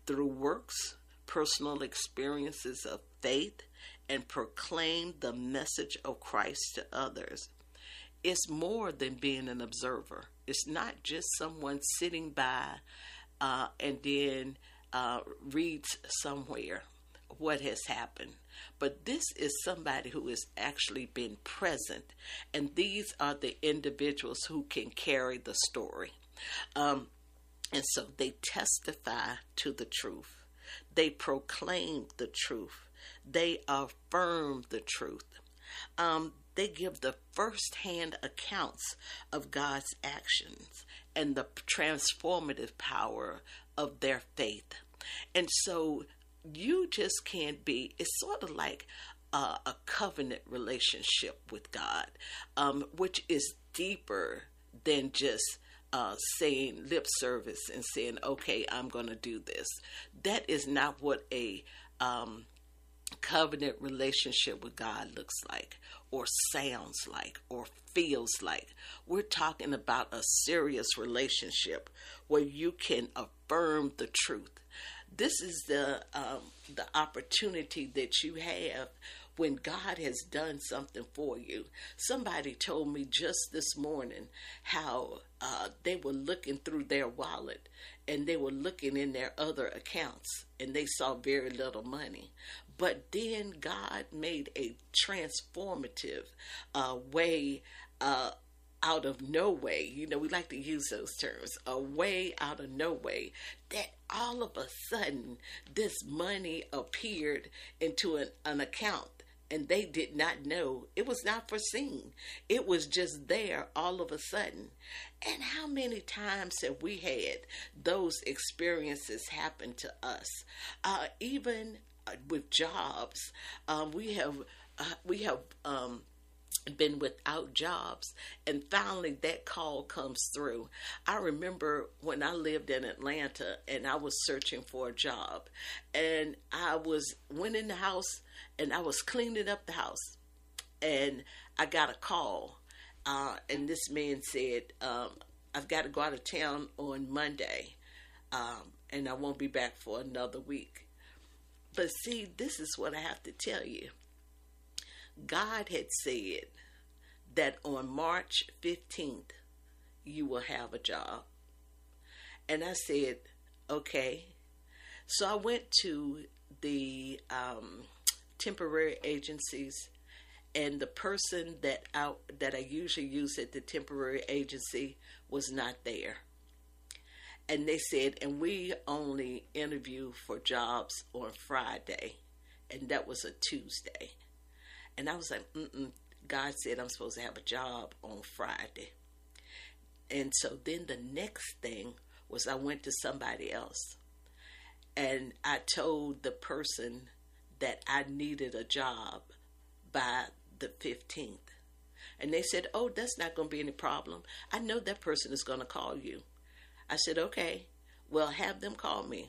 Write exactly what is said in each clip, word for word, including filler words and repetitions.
through works, personal experiences of faith, and proclaim the message of Christ to others. It's more than being an observer. It's not just someone sitting by uh, and then uh, reads somewhere what has happened. But this is somebody who has actually been present, and these are the individuals who can carry the story. Um, and so they testify to the truth. They proclaim the truth. They affirm the truth. Um, they give the first-hand accounts of God's actions and the transformative power of their faith. And so you just can't be, it's sort of like uh, a covenant relationship with God, um, which is deeper than just uh, saying lip service and saying, okay, I'm going to do this. That is not what a um, covenant relationship with God looks like, or sounds like, or feels like. We're talking about a serious relationship where you can affirm the truth. This is the um, the opportunity that you have when God has done something for you. Somebody told me just this morning how uh, they were looking through their wallet and they were looking in their other accounts and they saw very little money. But then God made a transformative uh, way uh, out of no way. You know, we like to use those terms, a way out of no way, that all of a sudden this money appeared into an, an account and they did not know. It was not foreseen. It was just there all of a sudden. And how many times have we had those experiences happen to us? Uh, even with jobs, um, we have uh, we have um, been without jobs, and finally that call comes through. I remember when I lived in Atlanta and I was searching for a job, and I was went in the house and I was cleaning up the house, and I got a call, uh, and this man said, um, "I've got to go out of town on Monday, um, and I won't be back for another week." But see, this is what I have to tell you. God had said that on March fifteenth, you will have a job. And I said, okay. So I went to the um, temporary agencies, and the person that I, that I usually use at the temporary agency was not there. And they said, and we only interview for jobs on Friday. And that was a Tuesday. And I was like, mm-mm. God said I'm supposed to have a job on Friday. And so then the next thing was I went to somebody else. And I told the person that I needed a job by the fifteenth. And they said, oh, that's not going to be any problem. I know that person is going to call you. I said, okay, well, have them call me.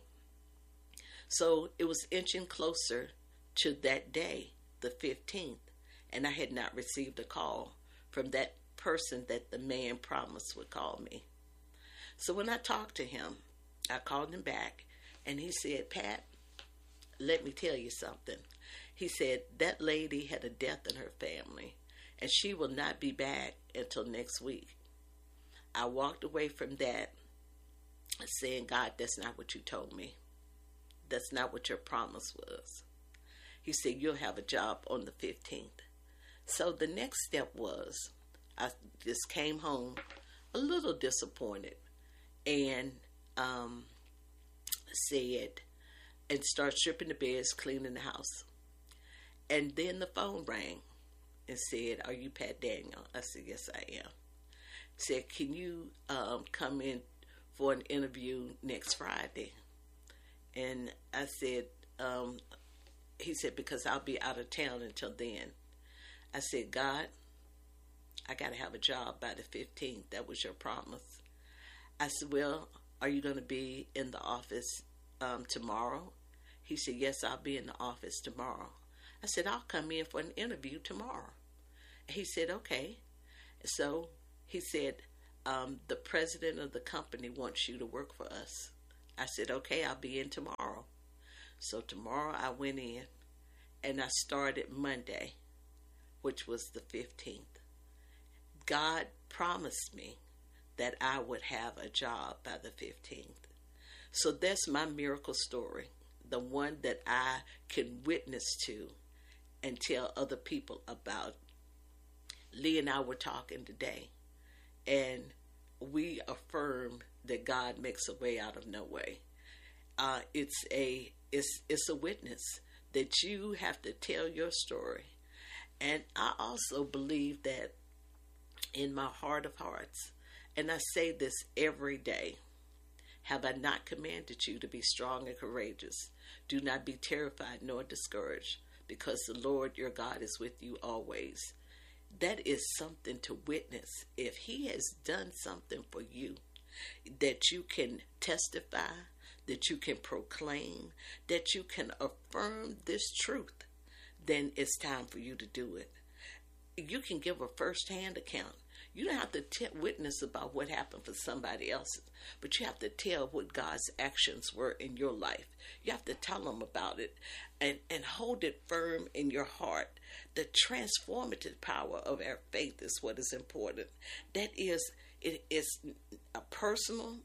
So it was inching closer to that day, the fifteenth, and I had not received a call from that person that the man promised would call me. So when I talked to him, I called him back, and he said, Pat, let me tell you something. He said, that lady had a death in her family, and she will not be back until next week. I walked away from that saying, God, that's not what you told me. That's not what your promise was. He said, you'll have a job on the fifteenth. So the next step was, I just came home a little disappointed and um, said, and started stripping the beds, cleaning the house. And then the phone rang and said, are you Pat Daniel? I said, yes, I am. Said, can you um, come in for an interview next Friday? And I said, um, he said, because I'll be out of town until then. I said, God, I got to have a job by the fifteenth. That was your promise. I said, well, are you going to be in the office um, tomorrow? He said, yes, I'll be in the office tomorrow. I said, I'll come in for an interview tomorrow. He said, okay. So he said, um, the president of the company wants you to work for us. I said, okay, I'll be in tomorrow. So tomorrow I went in and I started Monday, which was the fifteenth. God promised me that I would have a job by the fifteenth. So that's my miracle story, the one that I can witness to and tell other people about. Lee and I were talking today, and we affirmed that God makes a way out of no way. Uh, it's a it's it's a witness that you have to tell your story. And I also believe that in my heart of hearts, and I say this every day, have I not commanded you to be strong and courageous? Do not be terrified nor discouraged, because the Lord your God is with you always. That is something to witness. If he has done something for you, that you can testify, that you can proclaim, that you can affirm this truth, then it's time for you to do it. You can give a first-hand account. You don't have to t- witness about what happened for somebody else, but you have to tell what God's actions were in your life. You have to tell them about it and, and hold it firm in your heart. The transformative power of our faith is what is important. That is, it is a personal,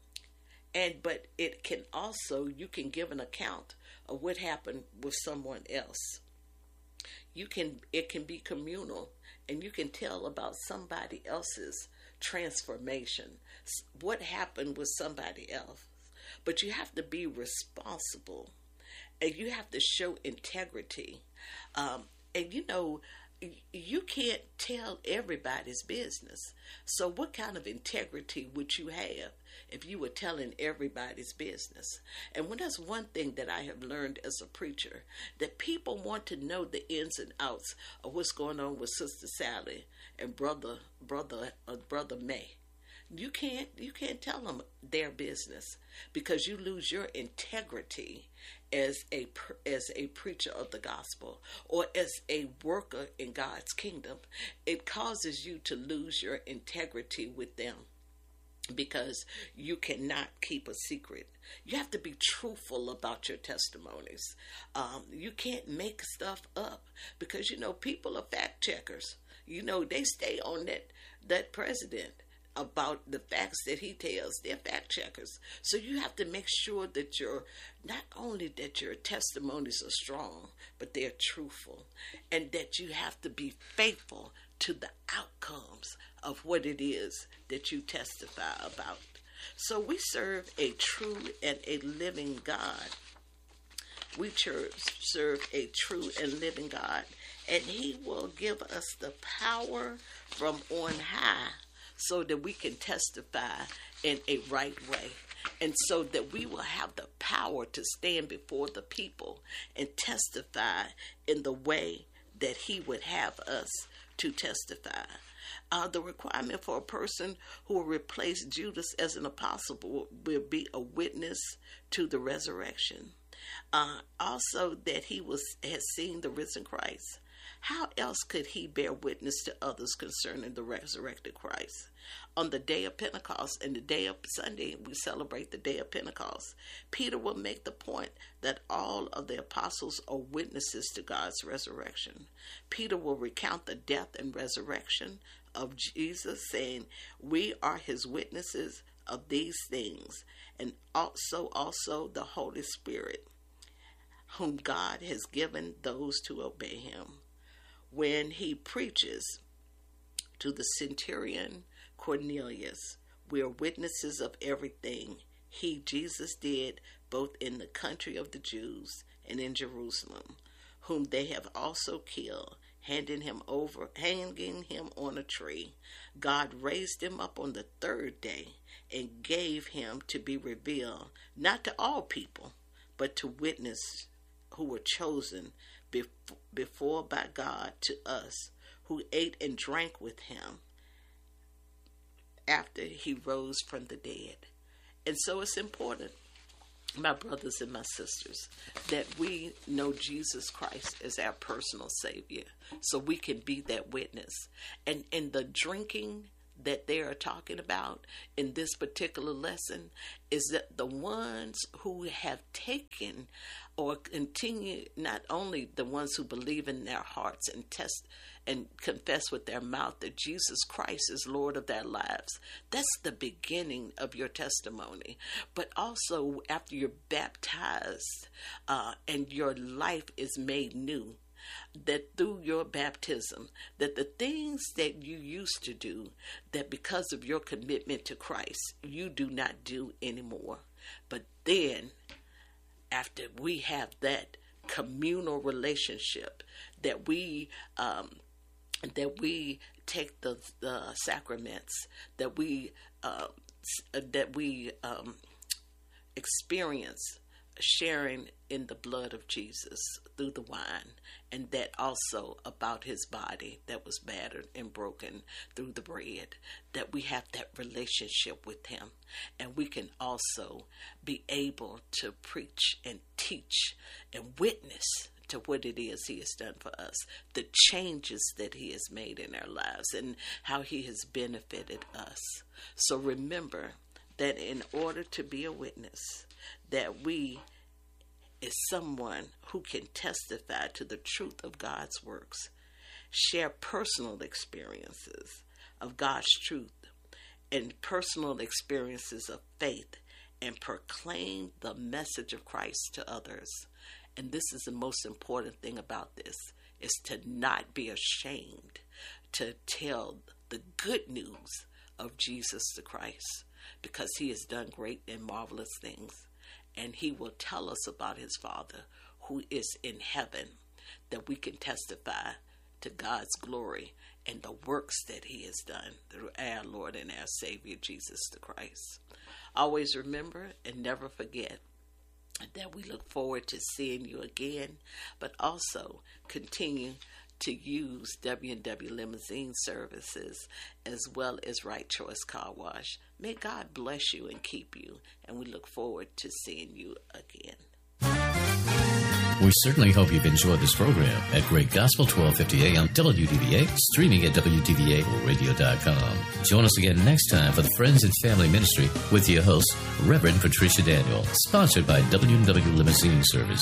and but it can also, you can give an account of what happened with someone else. You can, it can be communal, and you can tell about somebody else's transformation, what happened with somebody else. But you have to be responsible, and you have to show integrity. Um, and you know, you can't tell everybody's business. So what kind of integrity would you have if you were telling everybody's business? And when that's one thing that I have learned as a preacher, that people want to know the ins and outs of what's going on with Sister Sally and brother, brother, uh, brother May. You can't, you can't tell them their business, because you lose your integrity as a as a preacher of the gospel, or as a worker in God's kingdom. It causes you to lose your integrity with them, because you cannot keep a secret. You have to be truthful about your testimonies. Um, you can't make stuff up, because, you know, people are fact checkers. You know, they stay on that that president about the facts that he tells. They're fact checkers. So you have to make sure that your, not only that your testimonies are strong, but they're truthful, and that you have to be faithful to the outcomes of what it is that you testify about. So we serve a true and a living God. We serve a true and living God, and he will give us the power from on high, so that we can testify in a right way, and so that we will have the power to stand before the people and testify in the way that he would have us to testify. Uh, the requirement for a person who will replace Judas as an apostle will, will be a witness to the resurrection. Uh, also, that he was has seen the risen Christ. How else could he bear witness to others concerning the resurrected Christ? On the day of Pentecost and the day of Sunday, we celebrate the day of Pentecost. Peter will make the point that all of the apostles are witnesses to God's resurrection. Peter will recount the death and resurrection of Jesus, saying, we are his witnesses of these things, and also also the Holy Spirit, whom God has given those to obey him. When he preaches to the centurion Cornelius, we are witnesses of everything he, Jesus, did both in the country of the Jews and in Jerusalem, whom they have also killed, handing him over, hanging him on a tree. God raised him up on the third day and gave him to be revealed, not to all people, but to witness who were chosen before by God to us, who ate and drank with him after he rose from the dead. And so it's important, my brothers and my sisters, that we know Jesus Christ as our personal Savior, so we can be that witness. And and the drinking, that they are talking about in this particular lesson is that the ones who have taken or continue, not only the ones who believe in their hearts and test and confess with their mouth that Jesus Christ is Lord of their lives. That's the beginning of your testimony. But also after you're baptized uh, and your life is made new, that through your baptism, that the things that you used to do, that because of your commitment to Christ, you do not do anymore. But then, after we have that communal relationship, that we um, that we take the, the sacraments, that we uh, that we um, experience sharing in the blood of Jesus through the wine, and that also about his body that was battered and broken through the bread, that we have that relationship with him, and we can also be able to preach and teach and witness to what it is he has done for us, the changes that he has made in our lives, and how he has benefited us. So remember that in order to be a witness, that we is someone who can testify to the truth of God's works, share personal experiences of God's truth and personal experiences of faith, and proclaim the message of Christ to others. And this is the most important thing about this, is to not be ashamed to tell the good news of Jesus the Christ, because he has done great and marvelous things. And he will tell us about his Father who is in heaven, that we can testify to God's glory and the works that he has done through our Lord and our Savior, Jesus the Christ. Always remember and never forget that we look forward to seeing you again, but also continue to use W and W Limousine Services as well as Right Choice Car Wash. May God bless you and keep you, and we look forward to seeing you again. We certainly hope you've enjoyed this program at Great Gospel twelve fifty A M W D V A, streaming at W D V A radio dot com. Join us again next time for the Friends and Family Ministry with your host, Reverend Patricia Daniel, sponsored by W and W Limousine Service.